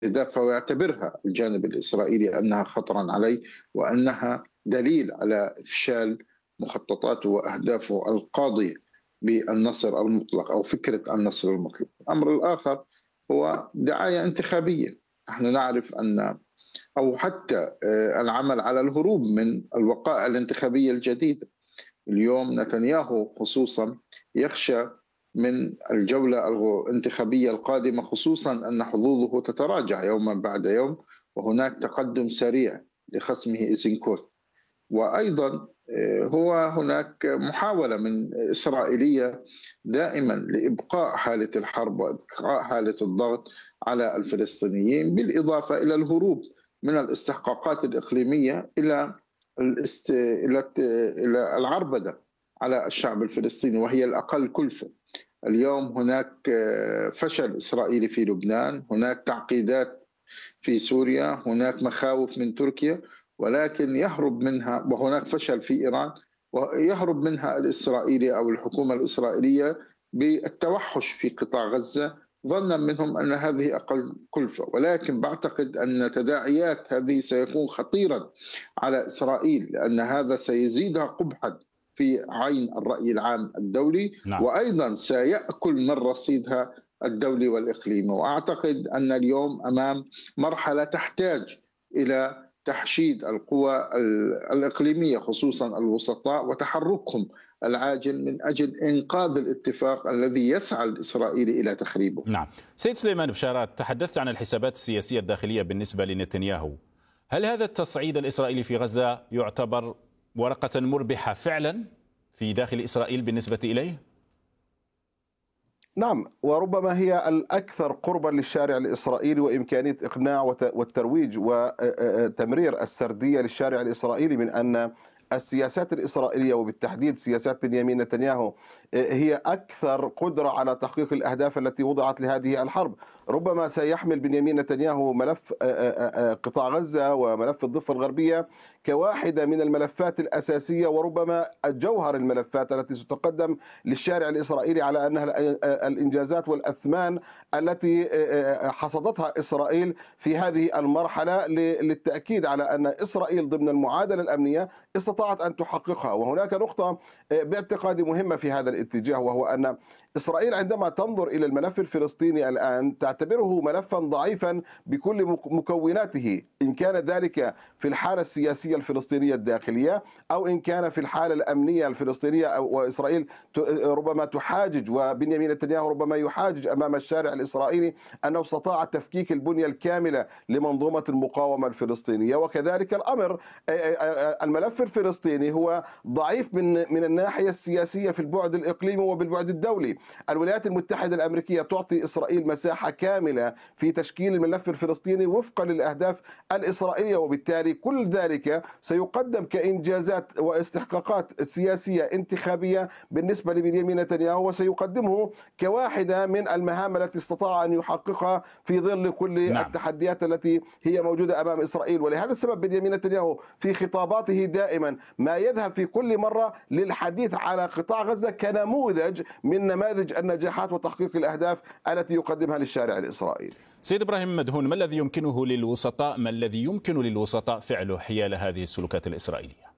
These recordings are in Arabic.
الاستهداف ويعتبرها الجانب الإسرائيلي أنها خطرا عليه، وأنها دليل على إفشال مخططاته وأهدافه القاضية بالنصر المطلق أو فكرة النصر المطلق. الأمر الآخر هو دعاية انتخابية. نحن نعرف أن أو حتى العمل على الهروب من الوقائع الانتخابية الجديدة. اليوم نتنياهو خصوصا يخشى من الجولة الانتخابية القادمة، خصوصا أن حظوظه تتراجع يوما بعد يوم، وهناك تقدم سريع لخصمه إيزنكوت. وأيضا هو هناك محاولة من إسرائيلية دائما لإبقاء حالة الحرب وإبقاء حالة الضغط على الفلسطينيين، بالإضافة إلى الهروب من الاستحقاقات الإقليمية إلى العربدة على الشعب الفلسطيني، وهي الأقل كلفة. اليوم هناك فشل إسرائيلي في لبنان، هناك تعقيدات في سوريا، هناك مخاوف من تركيا، ولكن يهرب منها، وهناك فشل في إيران ويهرب منها الإسرائيلي أو الحكومة الإسرائيلية بالتوحش في قطاع غزة، ظنا منهم أن هذه أقل كلفة. ولكن بعتقد أن تداعيات هذه سيكون خطيرا على إسرائيل، لأن هذا سيزيدها قبحا في عين الرأي العام الدولي، نعم. وأيضا سيأكل من رصيدها الدولي والإقليمي. وأعتقد أن اليوم أمام مرحلة تحتاج إلى تحشيد القوى الإقليمية خصوصا الوسطاء وتحركهم العاجل من أجل إنقاذ الاتفاق الذي يسعى الإسرائيلي إلى تخريبه. نعم. سيد سليمان بشارات، تحدثت عن الحسابات السياسية الداخلية بالنسبة لنتنياهو. هل هذا التصعيد الإسرائيلي في غزة يعتبر ورقة مربحة فعلا في داخل إسرائيل بالنسبة إليه؟ نعم، وربما هي الأكثر قربا للشارع الإسرائيلي وإمكانية إقناع والترويج وتمرير السردية للشارع الإسرائيلي من أن السياسات الإسرائيلية وبالتحديد سياسات بنيامين نتنياهو هي أكثر قدرة على تحقيق الأهداف التي وضعت لهذه الحرب. ربما سيحمل بنيامين نتنياهو ملف قطاع غزة وملف الضفة الغربية كواحدة من الملفات الأساسية، وربما جوهر الملفات التي ستقدم للشارع الإسرائيلي على أنها الإنجازات والأثمان التي حصدتها إسرائيل في هذه المرحلة، للتأكيد على أن إسرائيل ضمن المعادلة الأمنية استطاعت أن تحققها. وهناك نقطة باعتقادي مهمة في هذا الاتجاه، وهو أن إسرائيل عندما تنظر إلى الملف الفلسطيني الآن تعتبره ملفا ضعيفا بكل مكوناته، إن كان ذلك في الحالة السياسية الفلسطينية الداخلية أو إن كان في الحالة الأمنية الفلسطينية. وإسرائيل ربما تحاجج، وبنيامين نتنياهو ربما يحاجج أمام الشارع الإسرائيلي أنه استطاع تفكيك البنية الكاملة لمنظومة المقاومة الفلسطينية. وكذلك الأمر الملف الفلسطيني هو ضعيف من الناحية السياسية في البعد الإقليمي وبالبعد الدولي. الولايات المتحدة الأمريكية تعطي إسرائيل مساحة كاملة في تشكيل الملف الفلسطيني وفقا للأهداف الإسرائيلية، وبالتالي كل ذلك سيقدم كإنجازات واستحقاقات سياسية انتخابية بالنسبة لبنيامين نتنياهو، وسيقدمه كواحدة من المهام التي استطاع أن يحققها في ظل كل التحديات التي هي موجودة أمام إسرائيل. ولهذا السبب بنيامين نتنياهو في خطاباته دائما ما يذهب في كل مرة للحديث على قطاع غزة كنموذج من نماذج النجاحات وتحقيق الأهداف التي يقدمها للشارع الإسرائيلي. سيد إبراهيم مدهون، ما الذي يمكن للوسطاء فعله حيال هذه السلوكات الإسرائيلية؟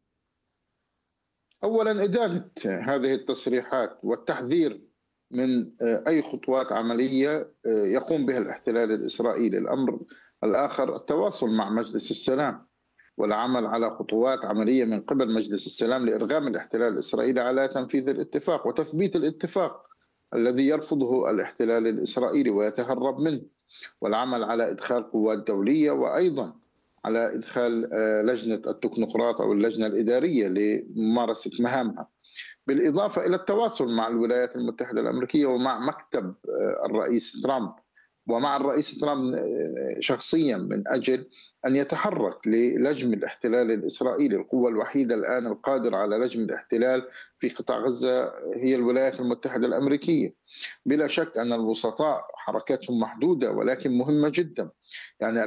أولا إدانة هذه التصريحات والتحذير من أي خطوات عملية يقوم بها الاحتلال الإسرائيلي. الأمر الآخر التواصل مع مجلس السلام والعمل على خطوات عملية من قبل مجلس السلام لإرغام الاحتلال الإسرائيلي على تنفيذ الاتفاق وتثبيت الاتفاق الذي يرفضه الاحتلال الإسرائيلي ويتهرب منه، والعمل على إدخال قوات دولية، وأيضا على إدخال لجنة التكنوقراط أو اللجنة الإدارية لممارسة مهامها، بالإضافة إلى التواصل مع الولايات المتحدة الأمريكية ومع مكتب الرئيس ترامب ومع الرئيس ترامب شخصيا من أجل أن يتحرك للجم الاحتلال الإسرائيلي. القوة الوحيدة الآن القادرة على لجم الاحتلال في قطاع غزة هي الولايات المتحدة الأمريكية. بلا شك أن الوسطاء حركتهم محدودة ولكن مهمة جدا. يعني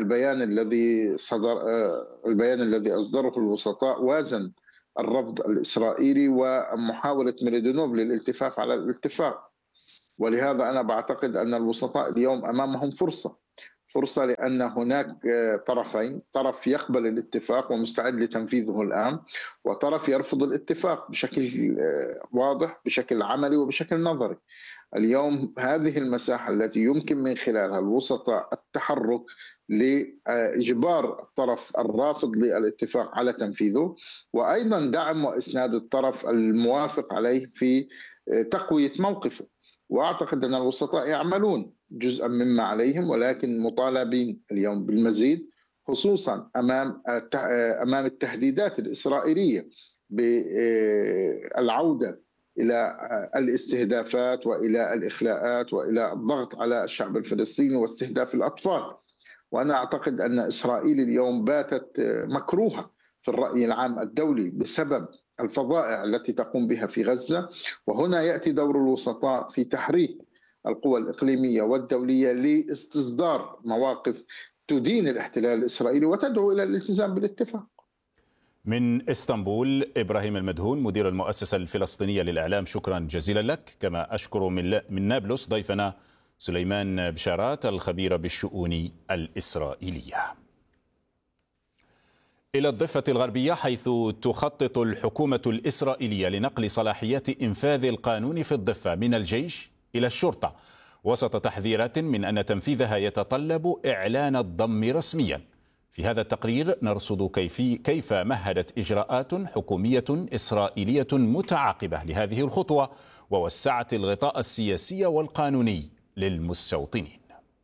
البيان الذي أصدره الوسطاء وازن الرفض الإسرائيلي ومحاولة ميليدونوف للالتفاف على الاتفاق. ولهذا أنا بعتقد أن الوسطاء اليوم أمامهم فرصة فرصة لأن هناك طرفين، طرف يقبل الاتفاق ومستعد لتنفيذه الآن، وطرف يرفض الاتفاق بشكل واضح، بشكل عملي وبشكل نظري. اليوم هذه المساحة التي يمكن من خلالها الوسطاء التحرك لإجبار الطرف الرافض للاتفاق على تنفيذه، وأيضا دعم وإسناد الطرف الموافق عليه في تقوية موقفه. وأعتقد أن الوسطاء يعملون جزءا مما عليهم، ولكن مطالبين اليوم بالمزيد، خصوصا أمام التهديدات الإسرائيلية بالعودة إلى الاستهدافات وإلى الإخلاءات وإلى الضغط على الشعب الفلسطيني واستهداف الأطفال. وأنا أعتقد أن إسرائيل اليوم باتت مكروهة في الرأي العام الدولي بسبب الفظائع التي تقوم بها في غزة، وهنا يأتي دور الوسطاء في تحريك القوى الإقليمية والدولية لاستصدار مواقف تدين الاحتلال الإسرائيلي وتدعو إلى الالتزام بالاتفاق. من اسطنبول إبراهيم المدهون مدير المؤسسة الفلسطينية للإعلام، شكرا جزيلا لك. كما أشكر من نابلس ضيفنا سليمان بشارات الخبير بالشؤون الإسرائيلية. إلى الضفة الغربية، حيث تخطط الحكومة الإسرائيلية لنقل صلاحيات إنفاذ القانون في الضفة من الجيش إلى الشرطة، وسط تحذيرات من أن تنفيذها يتطلب إعلان الضم رسميا. في هذا التقرير نرصد كيف مهدت إجراءات حكومية إسرائيلية متعاقبة لهذه الخطوة، ووسعت الغطاء السياسي والقانوني للمستوطنين.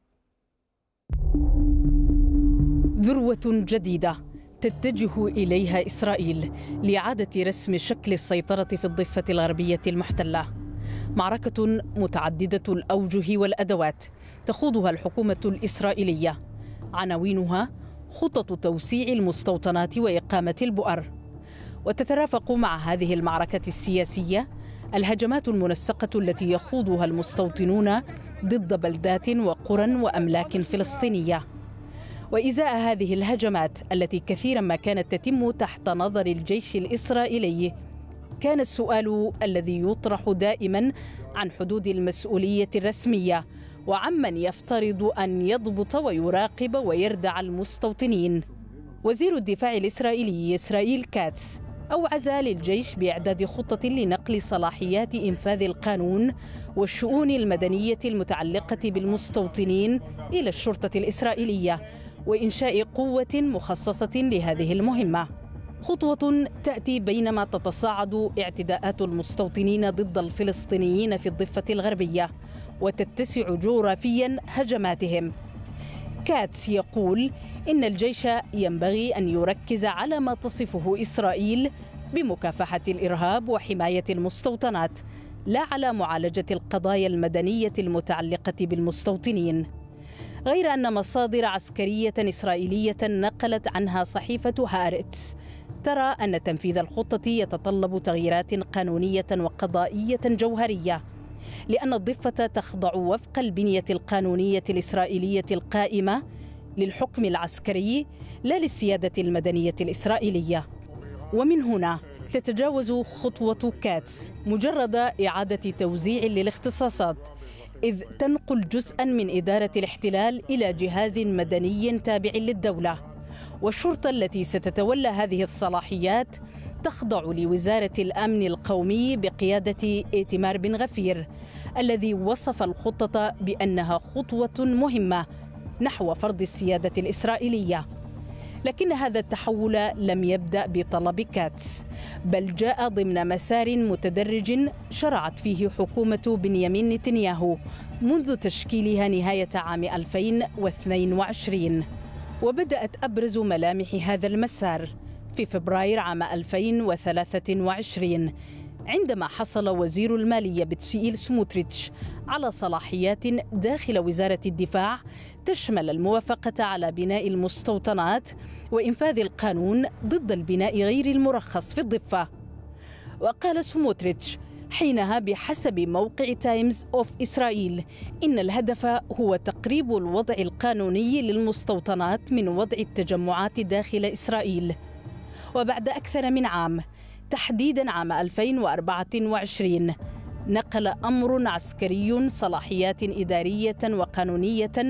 ذروة جديدة تتجه إليها إسرائيل لإعادة رسم شكل السيطرة في الضفة الغربية المحتلة. معركة متعددة الأوجه والأدوات تخوضها الحكومة الإسرائيلية، عناوينها خطط توسيع المستوطنات وإقامة البؤر. وتترافق مع هذه المعركة السياسية الهجمات المنسقة التي يخوضها المستوطنون ضد بلدات وقرى وأملاك فلسطينية. وإزاء هذه الهجمات التي كثيرا ما كانت تتم تحت نظر الجيش الإسرائيلي، كان السؤال الذي يطرح دائما عن حدود المسؤولية الرسمية وعمن يفترض أن يضبط ويراقب ويردع المستوطنين. وزير الدفاع الإسرائيلي إسرائيل كاتس أوعز للجيش بإعداد خطة لنقل صلاحيات إنفاذ القانون والشؤون المدنية المتعلقة بالمستوطنين إلى الشرطة الإسرائيلية، وإنشاء قوة مخصصة لهذه المهمة. خطوة تأتي بينما تتصاعد اعتداءات المستوطنين ضد الفلسطينيين في الضفة الغربية وتتسع جغرافيا هجماتهم. كاتس يقول إن الجيش ينبغي أن يركز على ما تصفه إسرائيل بمكافحة الإرهاب وحماية المستوطنات، لا على معالجة القضايا المدنية المتعلقة بالمستوطنين. غير أن مصادر عسكرية إسرائيلية نقلت عنها صحيفة هارتس ترى أن تنفيذ الخطة يتطلب تغييرات قانونية وقضائية جوهرية، لأن الضفة تخضع وفق البنية القانونية الإسرائيلية القائمة للحكم العسكري لا للسيادة المدنية الإسرائيلية. ومن هنا تتجاوز خطوة كاتس مجرد إعادة توزيع للاختصاصات، إذ تنقل جزءا من إدارة الاحتلال إلى جهاز مدني تابع للدولة. والشرطة التي ستتولى هذه الصلاحيات تخضع لوزارة الأمن القومي بقيادة إيتمار بن غفير، الذي وصف الخطة بأنها خطوة مهمة نحو فرض السيادة الإسرائيلية. لكن هذا التحول لم يبدأ بطلب كاتس، بل جاء ضمن مسار متدرج شرعت فيه حكومة بنيامين نتنياهو منذ تشكيلها نهاية عام 2022. وبدأت أبرز ملامح هذا المسار في فبراير عام 2023 عندما حصل وزير المالية بتسيئيل سموتريتش على صلاحيات داخل وزارة الدفاع تشمل الموافقة على بناء المستوطنات وإنفاذ القانون ضد البناء غير المرخص في الضفة. وقال سموتريتش حينها بحسب موقع تايمز أوف إسرائيل إن الهدف هو تقريب الوضع القانوني للمستوطنات من وضع التجمعات داخل إسرائيل. وبعد أكثر من عام، تحديدا عام 2024، نقل أمر عسكري صلاحيات إدارية وقانونية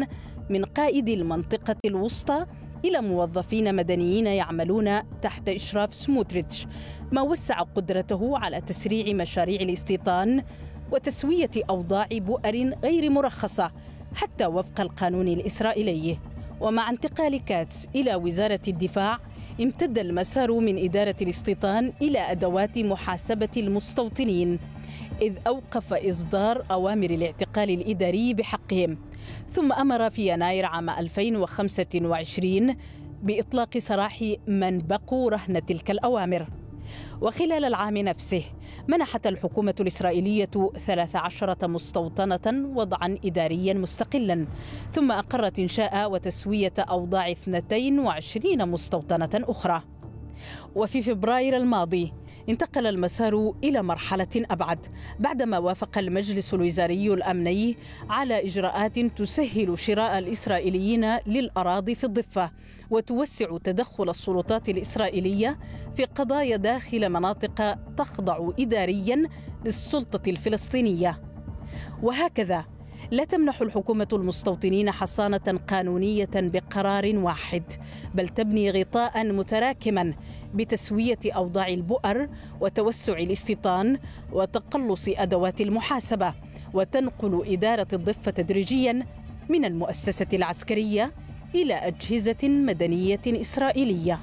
من قائد المنطقة الوسطى إلى موظفين مدنيين يعملون تحت إشراف سموتريتش، ما وسع قدرته على تسريع مشاريع الاستيطان وتسوية أوضاع بؤر غير مرخصة حتى وفق القانون الإسرائيلي. ومع انتقال كاتس إلى وزارة الدفاع امتد المسار من إدارة الاستيطان إلى أدوات محاسبة المستوطنين، إذ أوقف إصدار أوامر الاعتقال الإداري بحقهم، ثم أمر في يناير عام 2025 بإطلاق سراح من بقوا رهن تلك الأوامر. وخلال العام نفسه منحت الحكومة الإسرائيلية 13 مستوطنة وضعا إداريا مستقلا، ثم أقرت إنشاء وتسوية أوضاع 22 مستوطنة أخرى. وفي فبراير الماضي انتقل المسار إلى مرحلة أبعد بعدما وافق المجلس الوزاري الأمني على إجراءات تسهل شراء الإسرائيليين للأراضي في الضفة وتوسع تدخل السلطات الإسرائيلية في قضايا داخل مناطق تخضع إداريا للسلطة الفلسطينية. وهكذا لا تمنح الحكومة المستوطنين حصانة قانونية بقرار واحد، بل تبني غطاء متراكما بتسوية أوضاع البؤر وتوسع الاستيطان وتقلص أدوات المحاسبة، وتنقل إدارة الضفة تدريجيا من المؤسسة العسكرية إلى أجهزة مدنية إسرائيلية.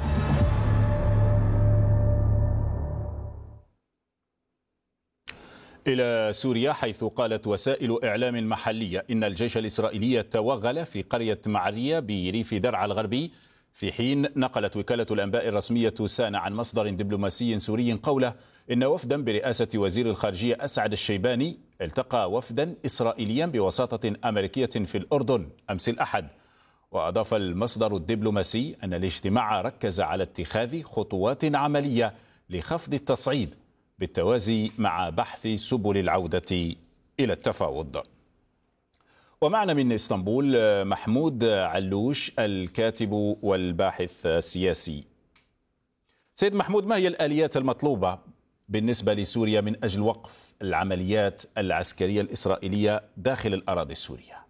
إلى سوريا، حيث قالت وسائل إعلام محلية إن الجيش الإسرائيلي توغل في قرية معرية بريف درعا الغربي، في حين نقلت وكالة الأنباء الرسمية سانا عن مصدر دبلوماسي سوري قوله إن وفدا برئاسة وزير الخارجية أسعد الشيباني التقى وفدا إسرائيليا بوساطة أمريكية في الأردن أمس الأحد. وأضاف المصدر الدبلوماسي أن الاجتماع ركز على اتخاذ خطوات عملية لخفض التصعيد بالتوازي مع بحث سبل العودة إلى التفاوض. ومعنا من اسطنبول محمود علوش الكاتب والباحث السياسي. سيد محمود، ما هي الآليات المطلوبة بالنسبة لسوريا من أجل وقف العمليات العسكرية الإسرائيلية داخل الأراضي السورية؟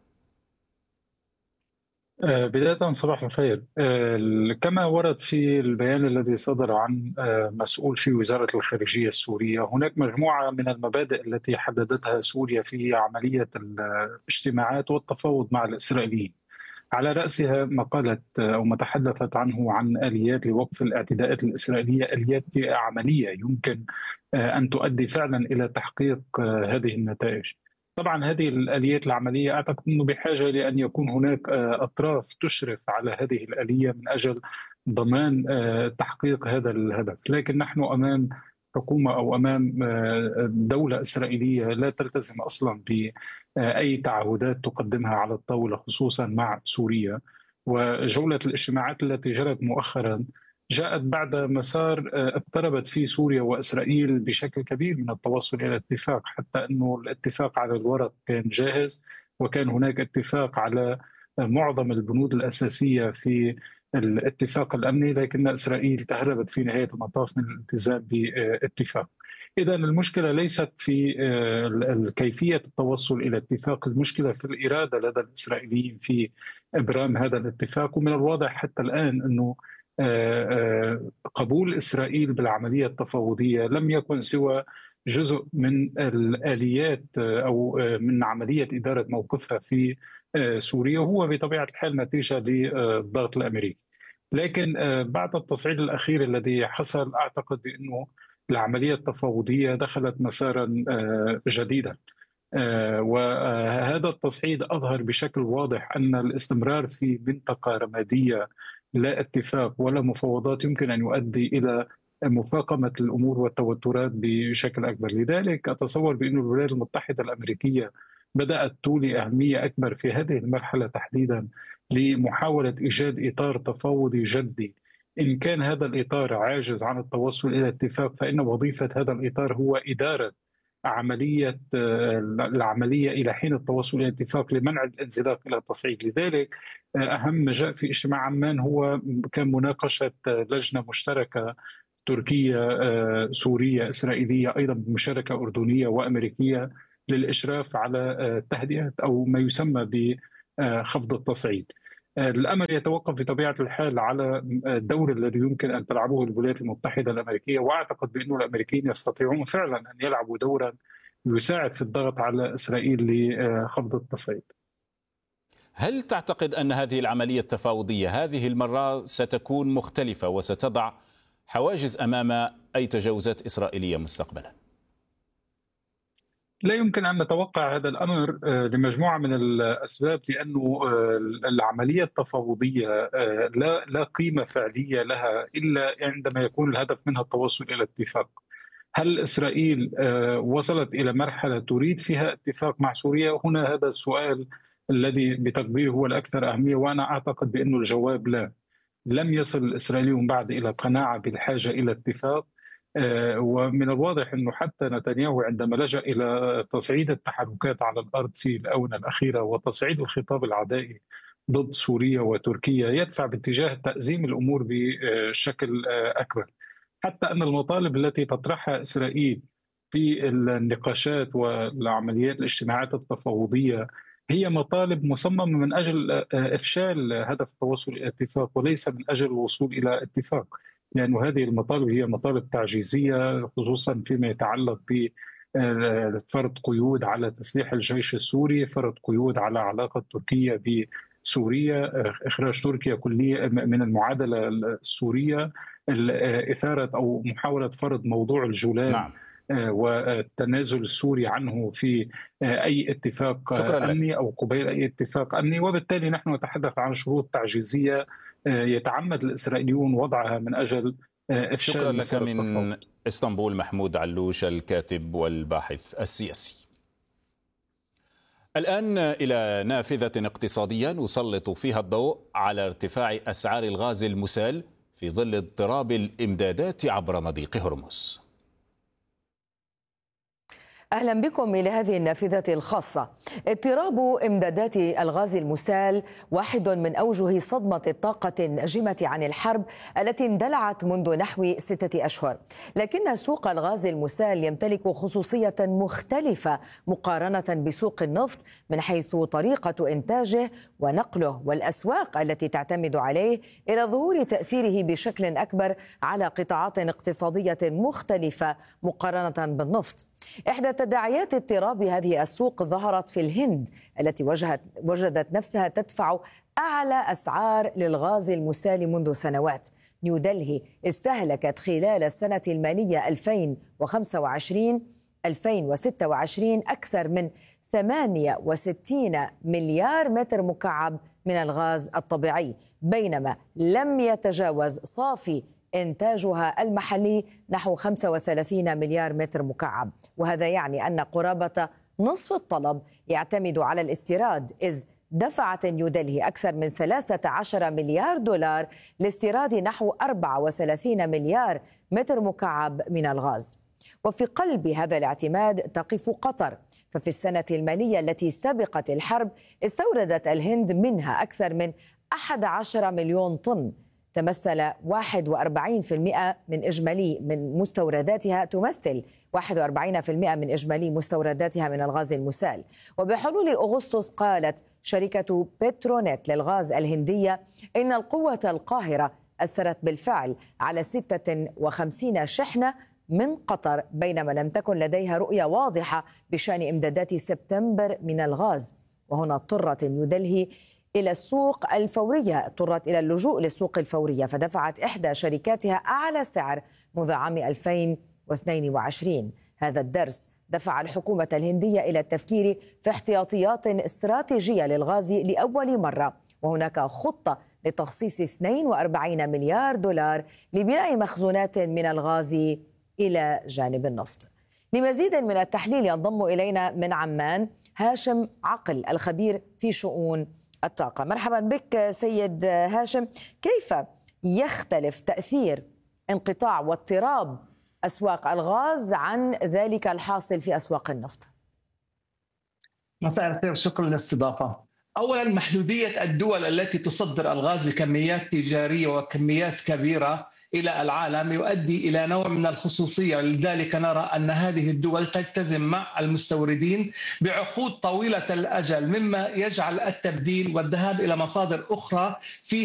بداية صباح الخير. كما ورد في البيان الذي صدر عن مسؤول في وزارة الخارجية السورية، هناك مجموعة من المبادئ التي حددتها سوريا في عملية الاجتماعات والتفاوض مع الإسرائيليين. على رأسها ما قالت أو ما تحدثت عنه عن آليات لوقف الاعتداءات الإسرائيلية، آليات عملية يمكن أن تؤدي فعلا إلى تحقيق هذه النتائج. طبعا هذه الآليات العملية أعتقد أنه بحاجة لأن يكون هناك أطراف تشرف على هذه الآلية من أجل ضمان تحقيق هذا الهدف. لكن نحن أمام حكومة أو أمام دولة إسرائيلية لا تلتزم أصلا بأي تعهدات تقدمها على الطاولة، خصوصا مع سوريا. وجولة الاجتماعات التي جرت مؤخرا جاءت بعد مسار اقتربت فيه سوريا وإسرائيل بشكل كبير من التوصل إلى اتفاق، حتى أنه الاتفاق على الورق كان جاهز، وكان هناك اتفاق على معظم البنود الأساسية في الاتفاق الأمني، لكن إسرائيل تهربت في نهاية المطاف من الالتزام باتفاق. إذن المشكلة ليست في كيفية التوصل إلى اتفاق، المشكلة في الإرادة لدى الإسرائيليين في إبرام هذا الاتفاق. ومن الواضح حتى الآن أنه قبول إسرائيل بالعملية التفاوضية لم يكن سوى جزء من الآليات أو من عملية إدارة موقفها في سوريا، وهو بطبيعة الحال نتيجة للضغط الأمريكي. لكن بعد التصعيد الأخير الذي حصل أعتقد بأنه العملية التفاوضية دخلت مسارا جديدا، وهذا التصعيد أظهر بشكل واضح أن الاستمرار في منطقة رمادية لا اتفاق ولا مفاوضات يمكن أن يؤدي إلى مفاقمة الأمور والتوترات بشكل أكبر. لذلك أتصور بأن الولايات المتحدة الأمريكية بدأت تولي أهمية أكبر في هذه المرحلة تحديدا لمحاولة إيجاد إطار تفاوضي جدي. إن كان هذا الإطار عاجز عن التوصل إلى اتفاق، فإن وظيفة هذا الإطار هو إدارة العملية إلى حين التوصل إلى اتفاق لمنع الانزلاق إلى التصعيد. لذلك أهم ما جاء في اجتماع عمان هو كان مناقشة لجنة مشتركة تركية سورية إسرائيلية أيضا بمشاركة أردنية وأمريكية للإشراف على تهدئة أو ما يسمى خفض التصعيد. الأمر يتوقف بطبيعة الحال على الدور الذي يمكن أن تلعبه الولايات المتحدة الأمريكية، وأعتقد بأن الأمريكيين يستطيعون فعلا أن يلعبوا دورا يساعد في الضغط على إسرائيل لخفض التصعيد. هل تعتقد أن هذه العملية التفاوضية هذه المرة ستكون مختلفة وستضع حواجز أمام أي تجاوزات إسرائيلية مستقبلا؟ لا يمكن أن نتوقع هذا الأمر لمجموعة من الأسباب، لأنه العملية التفاوضية لا قيمة فعلية لها إلا عندما يكون الهدف منها التوصل إلى اتفاق. هل إسرائيل وصلت إلى مرحلة تريد فيها اتفاق مع سوريا؟ هنا هذا السؤال الذي بتقديري هو الأكثر أهمية، وأنا أعتقد بأنه الجواب لا. لم يصل الإسرائيليون بعد إلى قناعة بالحاجة إلى اتفاق، ومن الواضح أنه حتى نتنياهو عندما لجأ إلى تصعيد التحركات على الأرض في الآونة الأخيرة وتصعيد الخطاب العدائي ضد سوريا وتركيا يدفع باتجاه تأزيم الأمور بشكل أكبر، حتى أن المطالب التي تطرحها إسرائيل في النقاشات والعمليات الاجتماعات التفاوضية هي مطالب مصممة من أجل إفشال هدف التوصل إلى اتفاق وليس من أجل الوصول إلى اتفاق، لأن هذه المطالب هي مطالب تعجيزية، خصوصا فيما يتعلق بفرض قيود على تسليح الجيش السوري، فرض قيود على علاقة تركيا بسوريا، إخراج تركيا كليا من المعادلة السورية، إثارة أو محاولة فرض موضوع الجولان. نعم. والتنازل السوري عنه في أي اتفاق أمني أو قبيل أي اتفاق أمني، وبالتالي نحن نتحدث عن شروط تعجيزية يتعمد الإسرائيليون وضعها من أجل إفشال. شكرا لك من إسطنبول محمود علوش الكاتب والباحث السياسي. الآن إلى نافذة اقتصادية نسلط فيها الضوء على ارتفاع أسعار الغاز المسال في ظل اضطراب الإمدادات عبر مضيق هرمز. أهلا بكم إلى هذه النافذة الخاصة. اضطراب إمدادات الغاز المسال واحد من أوجه صدمة الطاقة الناجمة عن الحرب التي اندلعت منذ نحو 6 أشهر، لكن سوق الغاز المسال يمتلك خصوصية مختلفة مقارنة بسوق النفط من حيث طريقة إنتاجه ونقله والأسواق التي تعتمد عليه، إلى ظهور تأثيره بشكل أكبر على قطاعات اقتصادية مختلفة مقارنة بالنفط. إحدى تداعيات اضطراب هذه السوق ظهرت في الهند التي وجدت نفسها تدفع أعلى أسعار للغاز المسال منذ سنوات. نيودلهي استهلكت خلال السنة المالية 2025-2026 أكثر من 68 مليار متر مكعب من الغاز الطبيعي، بينما لم يتجاوز صافي إنتاجها المحلي نحو 35 مليار متر مكعب، وهذا يعني أن قرابة نصف الطلب يعتمد على الاستيراد، إذ دفعت نيودلهي أكثر من 13 مليار دولار لاستيراد نحو 34 مليار متر مكعب من الغاز. وفي قلب هذا الاعتماد تقف قطر، ففي السنة المالية التي سبقت الحرب استوردت الهند منها أكثر من 11 مليون طن، تمثل 41% من إجمالي مستورداتها من الغاز المسال. وبحلول أغسطس قالت شركة بترونيت للغاز الهندية إن القوة القاهرة أثرت بالفعل على 56 شحنة من قطر، بينما لم تكن لديها رؤية واضحة بشأن إمدادات سبتمبر من الغاز. وهنا اضطرت نيودلهي إلى السوق الفورية، اضطرت إلى اللجوء للسوق الفورية، فدفعت إحدى شركاتها أعلى سعر منذ عام 2022. هذا الدرس دفع الحكومة الهندية إلى التفكير في احتياطيات استراتيجية للغاز لأول مرة، وهناك خطة لتخصيص 42 مليار دولار لبناء مخزونات من الغاز إلى جانب النفط. لمزيد من التحليل ينضم إلينا من عمان هاشم عقل الخبير في شؤون الطاقة. مرحبا بك سيد هاشم، كيف يختلف تأثير انقطاع واضطراب أسواق الغاز عن ذلك الحاصل في أسواق النفط؟ مساء الخير، شكرا للاستضافة. أولا، محدودية الدول التي تصدر الغاز لكميات تجارية وكميات كبيرة إلى العالم يؤدي إلى نوع من الخصوصية، ولذلك نرى أن هذه الدول تلتزم مع المستوردين بعقود طويلة الأجل، مما يجعل التبديل والذهاب إلى مصادر أخرى في